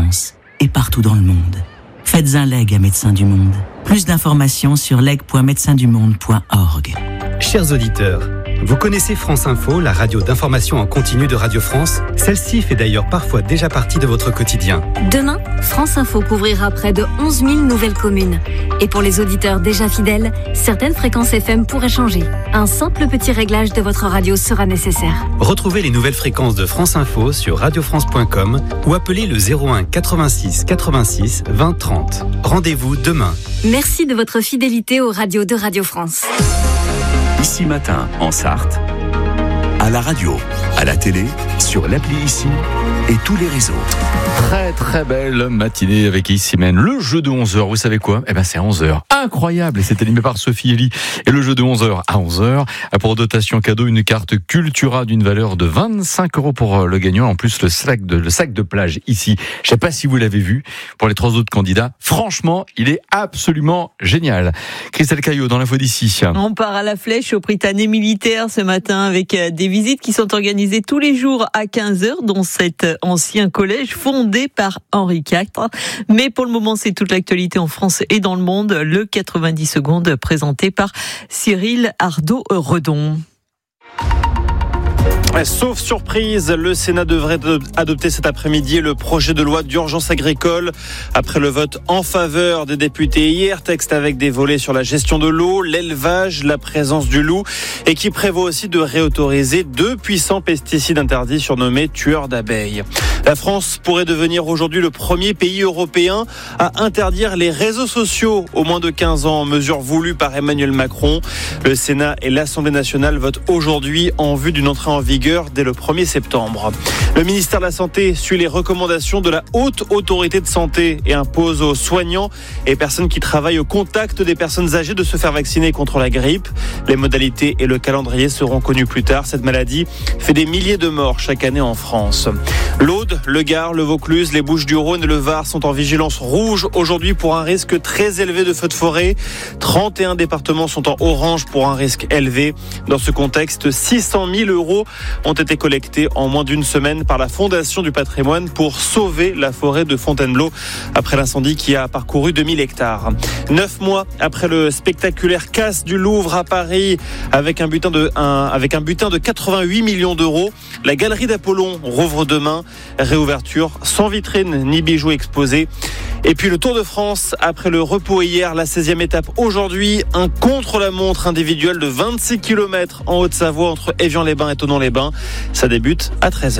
France et partout dans le monde. Faites un leg à Médecins du Monde. Plus d'informations sur leg.médecindumonde.org. Chers auditeurs, vous connaissez France Info, la radio d'information en continu de Radio France? Celle-ci fait d'ailleurs parfois déjà partie de votre quotidien. Demain, France Info couvrira près de 11 000 nouvelles communes. Et pour les auditeurs déjà fidèles, certaines fréquences FM pourraient changer. Un simple petit réglage de votre radio sera nécessaire. Retrouvez les nouvelles fréquences de France Info sur radiofrance.com ou appelez le 01 86 86 20 30. Rendez-vous demain. Merci de votre fidélité aux radios de Radio France. Ici Matin, en Sarthe, à la radio, à la télé, sur l'appli Ici et tous les réseaux. Très très belle matinée avec Ici Mène. Le jeu de 11h, vous savez quoi? C'est 11h. Incroyable! Et c'est animé par Sophie Elie. Et le jeu de 11h à 11h a pour dotation cadeau une carte Cultura d'une valeur de 25 € pour le gagnant. En plus, le sac de plage ici. Je sais pas si vous l'avez vu. Pour les 3 autres candidats, franchement, il est absolument génial. Christelle Caillot dans l'info d'ici. On part à la flèche au Prytanée militaire ce matin avec des visites qui sont organisées tous les jours à 15h dans cet ancien collège fondé par Henri IV. Mais pour le moment, c'est toute l'actualité en France et dans le monde. Le 90 secondes présenté par Cyril Ardo-Redon. Sauf surprise, le Sénat devrait adopter cet après-midi le projet de loi d'urgence agricole. Après le vote en faveur des députés hier, texte avec des volets sur la gestion de l'eau, l'élevage, la présence du loup et qui prévoit aussi de réautoriser 2 puissants pesticides interdits surnommés tueurs d'abeilles. La France pourrait devenir aujourd'hui le premier pays européen à interdire les réseaux sociaux aux moins de 15 ans, mesure voulue par Emmanuel Macron. Le Sénat et l'Assemblée nationale votent aujourd'hui en vue d'une entrée en vigueur dès le 1er septembre. Le ministère de la Santé suit les recommandations de la Haute Autorité de Santé et impose aux soignants et personnes qui travaillent au contact des personnes âgées de se faire vacciner contre la grippe. Les modalités et le calendrier seront connus plus tard. Cette maladie fait des milliers de morts chaque année en France. L'Aude, le Gard, le Vaucluse, les Bouches-du-Rhône et le Var sont en vigilance rouge aujourd'hui pour un risque très élevé de feux de forêt. 31 départements sont en orange pour un risque élevé. Dans ce contexte, 600 000 € ont été collectés en moins d'une semaine par la Fondation du patrimoine pour sauver la forêt de Fontainebleau après l'incendie qui a parcouru 2000 hectares. 9 mois après le spectaculaire casse du Louvre à Paris avec un butin de 88 millions d'euros, la galerie d'Apollon rouvre demain. Réouverture sans vitrine ni bijoux exposés. Et puis le Tour de France, après le repos hier, la 16e étape aujourd'hui, un contre-la-montre individuel de 26 km en Haute-Savoie entre Évian-les-Bains et Thonon-les-Bains. Ça débute à 13h.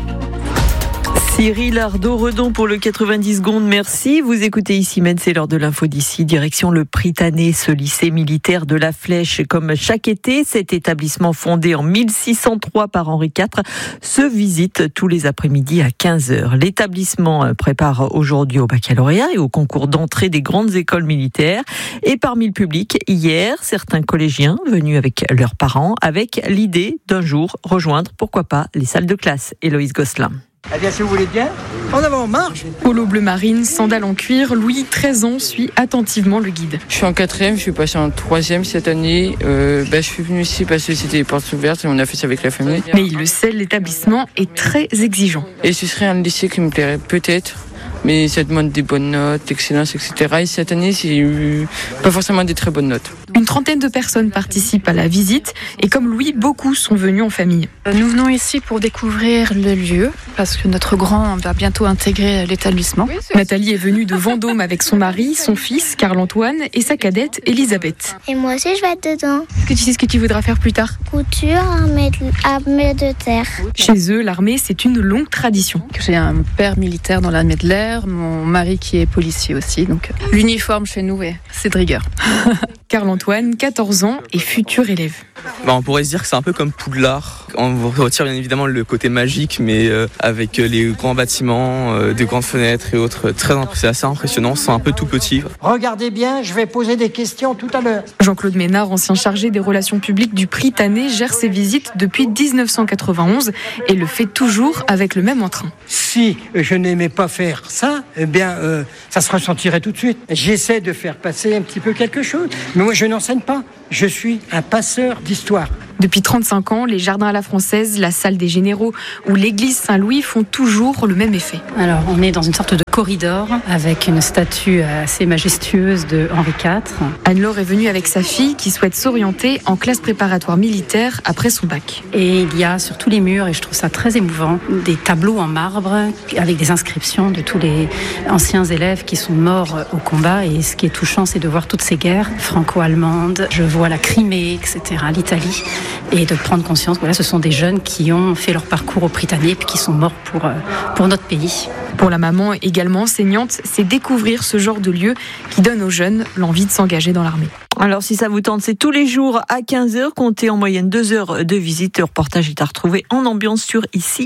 Cyril Ardo-Redon pour le 90 secondes, merci. Vous écoutez Ici Mène, c'est l'heure de l'info d'ici. Direction le Prytanée, ce lycée militaire de la Flèche. Comme chaque été, cet établissement fondé en 1603 par Henri IV se visite tous les après-midi à 15h. L'établissement prépare aujourd'hui au baccalauréat et au concours d'entrée des grandes écoles militaires. Et parmi le public, hier, certains collégiens venus avec leurs parents avec l'idée d'un jour rejoindre, pourquoi pas, les salles de classe. Héloïse Gosselin. Eh bien, si vous voulez bien, en avant, on marche. Polo bleu marine, sandales en cuir, Louis, 13 ans, suit attentivement le guide. Je suis en 4e, je suis passé en 3e cette année. Je suis venu ici parce que c'était les portes ouvertes et on a fait ça avec la famille. Mais il le sait, l'établissement est très exigeant. Et ce serait un lycée qui me plairait peut-être. Mais ça demande des bonnes notes, excellence, etc. Et cette année, j'ai eu pas forcément des très bonnes notes. Une trentaine de personnes participent à la visite et comme Louis, beaucoup sont venus en famille. Nous venons ici pour découvrir le lieu parce que notre grand va bientôt intégrer l'établissement. Nathalie est venue de Vendôme avec son mari, son fils, Carl-Antoine et sa cadette, Elisabeth. Et moi aussi, je vais être dedans. Est-ce que tu sais ce que tu voudras faire plus tard? Couture, armée de terre. Chez eux, l'armée, c'est une longue tradition. J'ai un père militaire dans l'armée de l'air. Mon mari qui est policier aussi, donc l'uniforme chez nous, c'est de rigueur. Carl-Antoine, 14 ans et futur élève. On pourrait se dire que c'est un peu comme Poudlard. On retire bien évidemment le côté magique, mais avec les grands bâtiments, des grandes fenêtres et autres, c'est assez impressionnant, c'est un peu tout petit. Regardez bien, je vais poser des questions tout à l'heure. Jean-Claude Ménard, ancien chargé des relations publiques du Prytanée, gère ses visites depuis 1991 et le fait toujours avec le même entrain. Si je n'aimais pas faire ça, ça se ressentirait tout de suite. J'essaie de faire passer un petit peu quelque chose, mais moi je n'enseigne pas. Je suis un passeur d'histoire. Depuis 35 ans, les jardins à la française, la salle des généraux ou l'église Saint-Louis font toujours le même effet. Alors, on est dans une sorte de corridor avec une statue assez majestueuse de Henri IV. Anne-Laure est venue avec sa fille qui souhaite s'orienter en classe préparatoire militaire après son bac. Et il y a sur tous les murs, et je trouve ça très émouvant, des tableaux en marbre avec des inscriptions de tous les anciens élèves qui sont morts au combat. Et ce qui est touchant, c'est de voir toutes ces guerres franco-allemandes. Je vois la Crimée, etc., l'Italie. Et de prendre conscience, voilà, ce sont des jeunes qui ont fait leur parcours au Prytanée et qui sont morts pour notre pays. Pour la maman, également enseignante, c'est découvrir ce genre de lieu qui donne aux jeunes l'envie de s'engager dans l'armée. Alors si ça vous tente, c'est tous les jours à 15h, comptez en moyenne 2 heures de visite. Le reportage est à retrouver en ambiance sur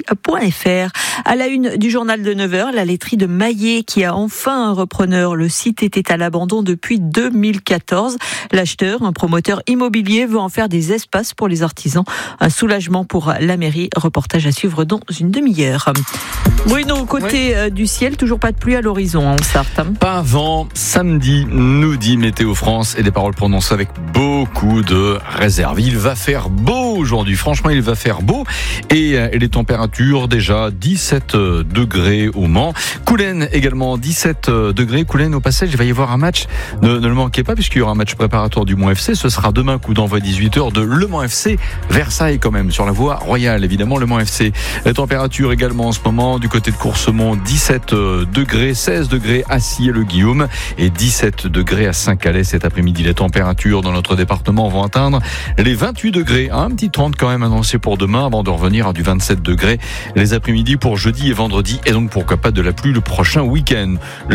ici.fr. À la une du journal de 9h, la laiterie de Maillé qui a enfin un repreneur. Le site était à l'abandon depuis 2014. L'acheteur, un promoteur immobilier, veut en faire des espaces pour les artisans. Un soulagement pour la mairie. Reportage à suivre dans une demi-heure. Bruno, côté du ciel, toujours pas de pluie à l'horizon en Sarthe. Pas avant samedi, nous dit Météo France, et des paroles prononcées avec beaucoup de réserve. Il va faire beau aujourd'hui, franchement il va faire beau, et les températures déjà 17 degrés au Mans. Coulennes également 17 degrés. Coulennes au passage, il va y avoir un match, ne le manquez pas puisqu'il y aura un match préparatoire du Mans FC. Ce sera demain, coup d'envoi 18h de Le Mans FC Versailles quand même, sur la voie royale évidemment, Le Mans FC. La température également en ce moment du côté de Coursemont, 17 degrés, 16 degrés à Sillé-le-Guillaume et 17 degrés à Saint-Calais cet après-midi. Les températures dans notre département vont atteindre les 28 degrés, un petit 30 quand même annoncé pour demain avant de revenir à du 27 degrés les après-midi pour jeudi et vendredi, et donc pourquoi pas de la pluie le prochain week-end.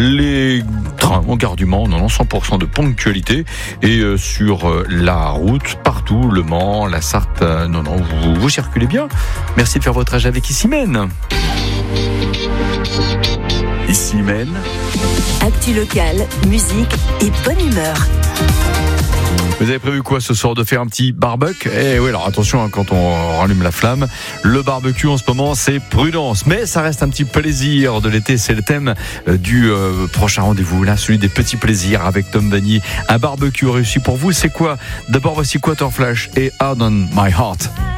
Les trains en gare du Mans, on en a 100% de ponctualité, et sur la route, partout, Le Mans, la Sarthe, vous circulez bien. Merci de faire votre trajet avec Issimène. Issimène. Actu locale, musique et bonne humeur. Vous avez prévu quoi ce soir? De faire un petit barbecue? Eh oui, alors attention quand on rallume la flamme. Le barbecue en ce moment, c'est prudence. Mais ça reste un petit plaisir de l'été. C'est le thème du prochain rendez-vous. Là, celui des petits plaisirs avec Tom Vanny. Un barbecue réussi pour vous, c'est quoi? D'abord, voici Quarterflash et Hard on My Heart.